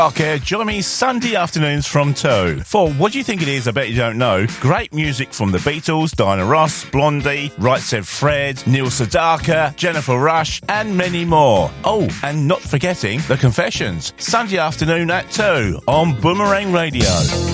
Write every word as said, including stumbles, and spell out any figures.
Okay, join me Sunday afternoons from two. For What Do You Think It Is, I Bet You Don't Know, great music from the Beatles, Diana Ross, Blondie, Right Said Fred, Neil Sedaka, Jennifer Rush, and many more. Oh, and not forgetting The Confessions, Sunday afternoon at two on Boomerang Radio.